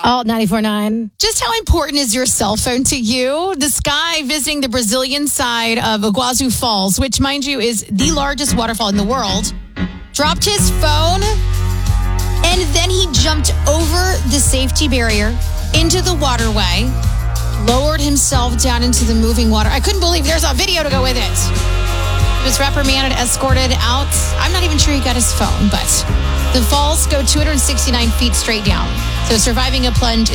Oh, 94.9. Just how important is your cell phone to you? This guy visiting the Brazilian side of Iguazu Falls, which, mind you, is the largest waterfall in the world, dropped his phone, and then he jumped over the safety barrier into the waterway, lowered himself down into the moving water. I couldn't believe there's a video to go with it. He was reprimanded, escorted out. I'm not even sure he got his phone, but the falls go 269 feet straight down. So surviving a plunge